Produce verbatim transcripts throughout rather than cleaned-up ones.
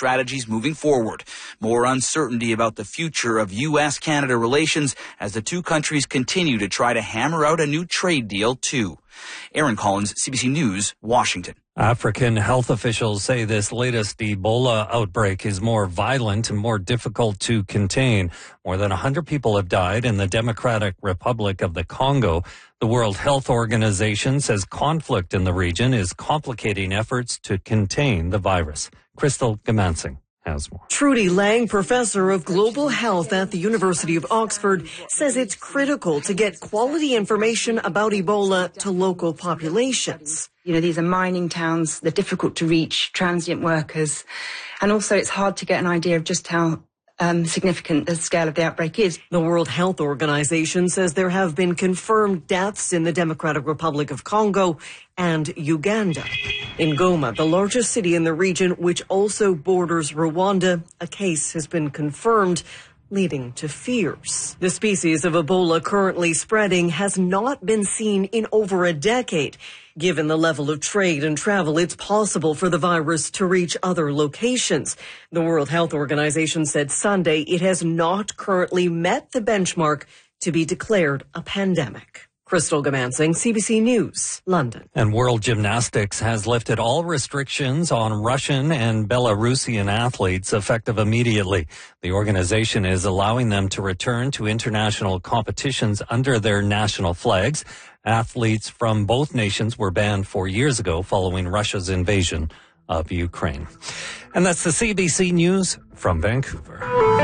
strategies moving forward. More uncertainty about the future of U S Canada relations as the two countries continue to try to hammer out a new trade deal, too. Aaron Collins, C B C News, Washington. African health officials say this latest Ebola outbreak is more violent and more difficult to contain. More than one hundred people have died in the Democratic Republic of the Congo. The World Health Organization says conflict in the region is complicating efforts to contain the virus. Crystal Gamansing has more. Trudy Lang, professor of global health at the University of Oxford, says it's critical to get quality information about Ebola to local populations. You know, these are mining towns, they're difficult to reach, transient workers, and also it's hard to get an idea of just how um, significant the scale of the outbreak is. The World Health Organization says there have been confirmed deaths in the Democratic Republic of Congo and Uganda. In Goma, the largest city in the region, which also borders Rwanda, a case has been confirmed, leading to fears. The species of Ebola currently spreading has not been seen in over a decade. Given the level of trade and travel, it's possible for the virus to reach other locations. The World Health Organization said Sunday it has not currently met the benchmark to be declared a pandemic. Crystal Gamansing, C B C News, London. And World Gymnastics has lifted all restrictions on Russian and Belarusian athletes effective immediately. The organization is allowing them to return to international competitions under their national flags. Athletes from both nations were banned four years ago following Russia's invasion of Ukraine. And that's the C B C News from Vancouver.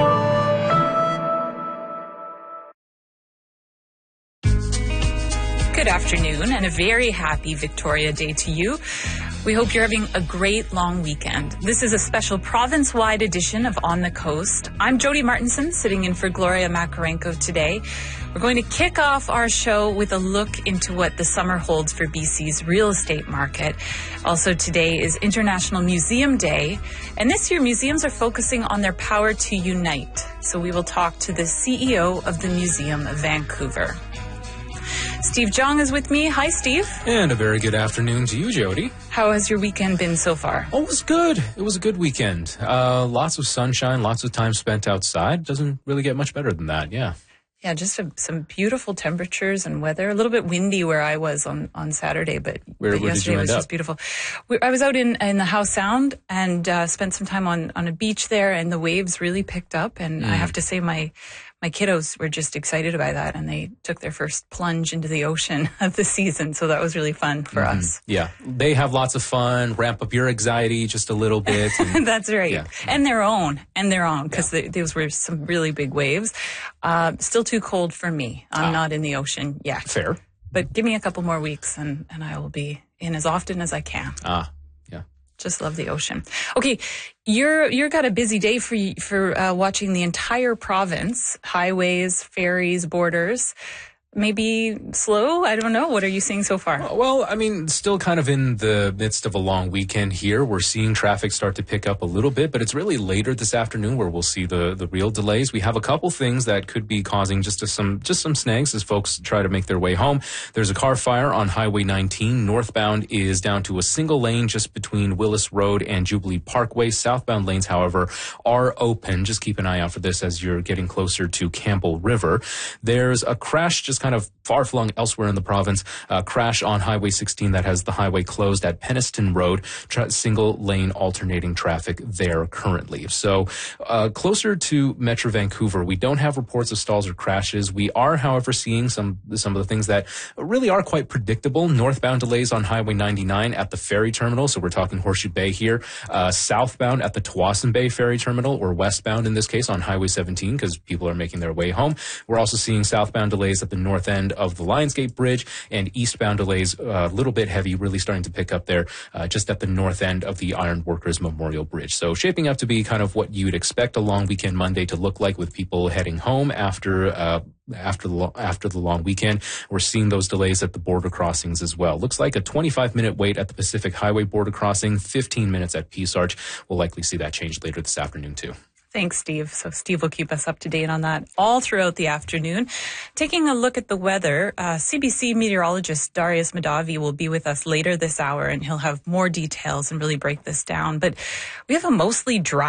Good afternoon and a very happy Victoria Day to you. We hope you're having a great long weekend. This is a special province-wide edition of On the Coast. I'm Jody Martinson, sitting in for Gloria Makarenko today. We're going to kick off our show with a look into what the summer holds for B C's real estate market. Also today is International Museum Day, and this year museums are focusing on their power to unite. So we will talk to the C E O of the Museum of Vancouver. Steve Jong is with me. Hi, Steve. And a very good afternoon to you, Jody. How has your weekend been so far? Oh, it was good. It was a good weekend. Uh, lots of sunshine, lots of time spent outside. Doesn't really get much better than that, yeah. Yeah, just a, some beautiful temperatures and weather. A little bit windy where I was on, on Saturday, but, where, but where yesterday did you was end just up? beautiful. We, I was out in, in the Howe Sound and uh, spent some time on, on a beach there, and the waves really picked up. And mm. I have to say my my kiddos were just excited by that, and they took their first plunge into the ocean of the season. So that was really fun for mm-hmm. us. Yeah, they have lots of fun, ramp up your anxiety just a little bit. And, That's right. Yeah. And their own, and their own, because yeah. those were some really big waves. Uh, still too cold for me. I'm ah. not in the ocean yet. Fair. But give me a couple more weeks, and, and I will be in as often as I can. Ah. Just love the ocean. Okay, you're you're got a busy day for for uh, watching the entire province, highways, ferries, borders. Maybe slow? I don't know. What are you seeing so far? Well, I mean, still kind of in the midst of a long weekend here. We're seeing traffic start to pick up a little bit, but it's really later this afternoon where we'll see the, the real delays. We have a couple things that could be causing just a, some just some snags as folks try to make their way home. There's a car fire on Highway nineteen. Northbound is down to a single lane just between Willis Road and Jubilee Parkway. Southbound lanes, however, are open. Just keep an eye out for this as you're getting closer to Campbell River. There's a crash just kind of far-flung elsewhere in the province, uh, crash on Highway sixteen that has the highway closed at Penniston Road, tra- single-lane alternating traffic there currently. So uh, closer to Metro Vancouver, we don't have reports of stalls or crashes. We are, however, seeing some some of the things that really are quite predictable. Northbound delays on Highway ninety-nine at the ferry terminal, so we're talking Horseshoe Bay here. Uh, southbound at the Tsawwassen Bay ferry terminal, or westbound in this case on Highway seventeen, because people are making their way home. We're also seeing southbound delays at the north end of the Lionsgate Bridge, and eastbound delays a uh, little bit heavy, really starting to pick up there uh, just at the north end of the Iron Workers Memorial Bridge. So shaping up to be kind of what you'd expect a long weekend Monday to look like, with people heading home after uh, after the lo- after the long weekend. We're seeing those delays at the border crossings as well. Looks like a twenty-five minute wait at the Pacific Highway border crossing, fifteen minutes at Peace Arch. We'll likely see that change later this afternoon too. Thanks, Steve. So Steve will keep us up to date on that all throughout the afternoon. Taking a look at the weather, uh, C B C meteorologist Darius Madavi will be with us later this hour, and he'll have more details and really break this down. But we have a mostly dry